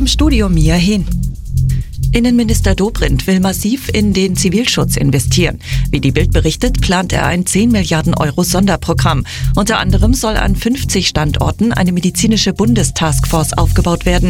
Im Studio Mia Hehn. Innenminister Dobrindt will massiv in den Zivilschutz investieren. Wie die Bild berichtet, plant er ein 10 Milliarden Euro Sonderprogramm. Unter anderem soll an 50 Standorten eine medizinische Bundestaskforce aufgebaut werden.